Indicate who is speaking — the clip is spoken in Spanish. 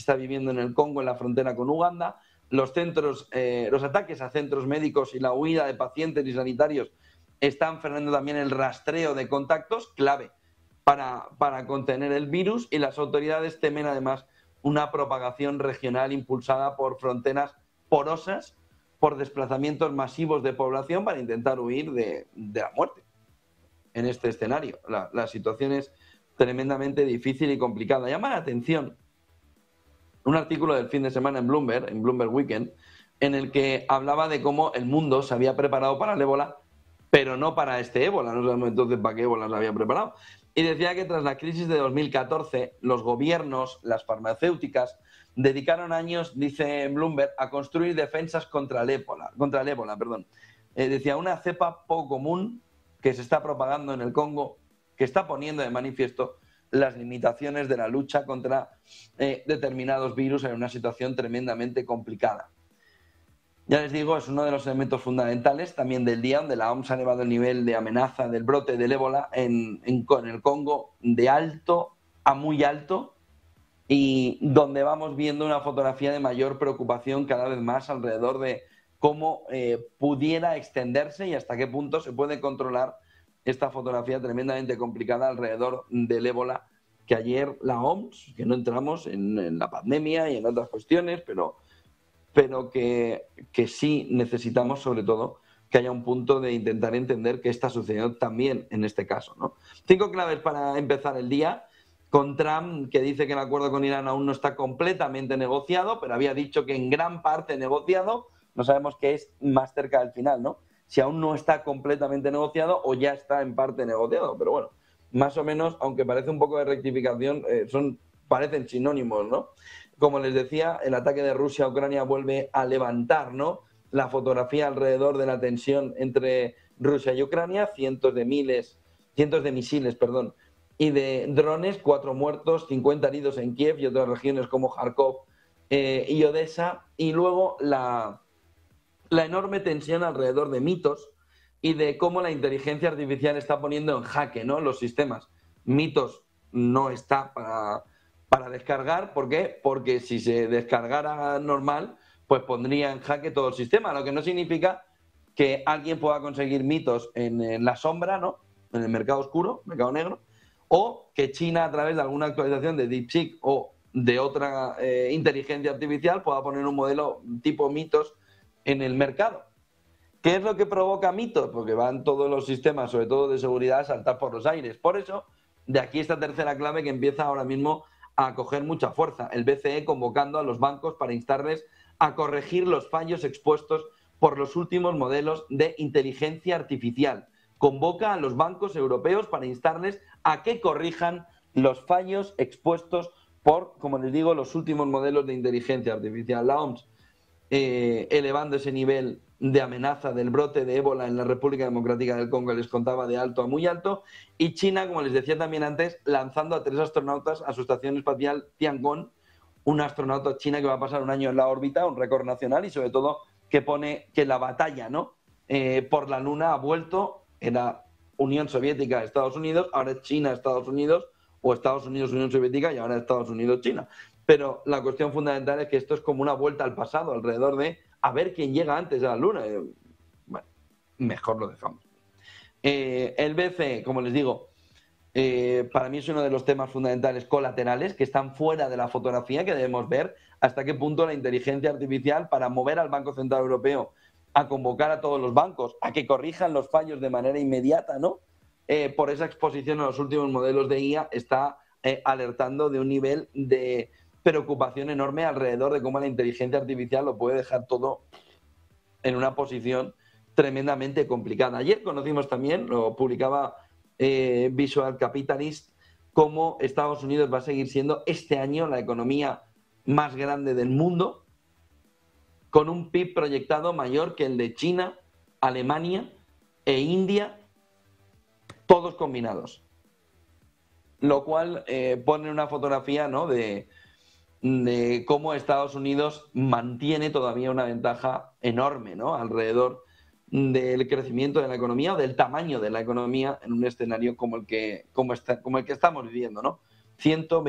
Speaker 1: está viviendo en el Congo, en la frontera con Uganda, los ataques a centros médicos y la huida de pacientes y sanitarios están frenando también el rastreo de contactos, clave para contener el virus, y las autoridades temen además una propagación regional impulsada por fronteras porosas, por desplazamientos masivos de población para intentar huir de la muerte. En este escenario, la situación es tremendamente difícil y complicada. Llama la atención un artículo del fin de semana en Bloomberg Weekend, en el que hablaba de cómo el mundo se había preparado para el ébola, pero no para este ébola. No sabemos entonces para qué ébola se había preparado. Y decía que tras la crisis de 2014, los gobiernos, las farmacéuticas, dedicaron años, dice Bloomberg, a construir defensas contra el ébola. Decía, una cepa poco común que se está propagando en el Congo, que está poniendo de manifiesto las limitaciones de la lucha contra determinados virus en una situación tremendamente complicada. Ya les digo, es uno de los elementos fundamentales también del día, donde la OMS ha elevado el nivel de amenaza del brote del ébola en el Congo de alto a muy alto, y donde vamos viendo una fotografía de mayor preocupación cada vez más alrededor de cómo pudiera extenderse y hasta qué punto se puede controlar esta fotografía tremendamente complicada alrededor del ébola, que ayer la OMS, que no entramos en la pandemia y en otras cuestiones, pero que sí necesitamos, sobre todo, que haya un punto de intentar entender qué está sucediendo también en este caso, ¿no? 5 claves para empezar el día, con Trump, que dice que el acuerdo con Irán aún no está completamente negociado, pero había dicho que en gran parte negociado. No sabemos qué es más cerca del final, ¿no? Si aún no está completamente negociado o ya está en parte negociado, pero bueno, más o menos, aunque parece un poco de rectificación, parecen sinónimos, ¿no? Como les decía, el ataque de Rusia a Ucrania vuelve a levantar, ¿no?, la fotografía alrededor de la tensión entre Rusia y Ucrania, cientos de misiles, y de drones, 4 muertos, 50 heridos en Kiev y otras regiones como Kharkov y Odessa, y luego la enorme tensión alrededor de mitos y de cómo la inteligencia artificial está poniendo en jaque, ¿no?, los sistemas. Mitos no está para descargar. ¿Por qué? Porque si se descargara normal, pues pondría en jaque todo el sistema, lo que no significa que alguien pueda conseguir mitos en la sombra, ¿no?, en el mercado oscuro, mercado negro, o que China, a través de alguna actualización de DeepSeek o de otra inteligencia artificial, pueda poner un modelo tipo mitos en el mercado. ¿Qué es lo que provoca mitos? Porque van todos los sistemas, sobre todo de seguridad, a saltar por los aires. Por eso, de aquí esta tercera clave que empieza ahora mismo a coger mucha fuerza. El BCE convocando a los bancos para instarles a corregir los fallos expuestos por los últimos modelos de inteligencia artificial. Convoca a los bancos europeos para instarles a que corrijan los fallos expuestos por, como les digo, los últimos modelos de inteligencia artificial. La OMS elevando ese nivel de amenaza del brote de ébola en la República Democrática del Congo, les contaba, de alto a muy alto, y China, como les decía también antes, lanzando a 3 astronautas a su estación espacial Tiangong, un astronauta china que va a pasar un año en la órbita, un récord nacional, y sobre todo que pone que la batalla, ¿no?, por la Luna ha vuelto. Era Unión Soviética, Estados Unidos, ahora es China, Estados Unidos, o Estados Unidos, Unión Soviética, y ahora Estados Unidos, China. Pero la cuestión fundamental es que esto es como una vuelta al pasado, alrededor de a ver quién llega antes a la Luna. Bueno, mejor lo dejamos. El BCE, como les digo, para mí es uno de los temas fundamentales colaterales que están fuera de la fotografía, que debemos ver hasta qué punto la inteligencia artificial, para mover al Banco Central Europeo a convocar a todos los bancos a que corrijan los fallos de manera inmediata, ¿no?, por esa exposición a los últimos modelos de IA, está alertando de un nivel de preocupación enorme alrededor de cómo la inteligencia artificial lo puede dejar todo en una posición tremendamente complicada. Ayer conocimos también, lo publicaba Visual Capitalist, cómo Estados Unidos va a seguir siendo este año la economía más grande del mundo, con un PIB proyectado mayor que el de China, Alemania e India, todos combinados. Lo cual pone una fotografía, ¿no?, de cómo Estados Unidos mantiene todavía una ventaja enorme, ¿no?, alrededor del crecimiento de la economía o del tamaño de la economía en un escenario como el que estamos viviendo, ¿no?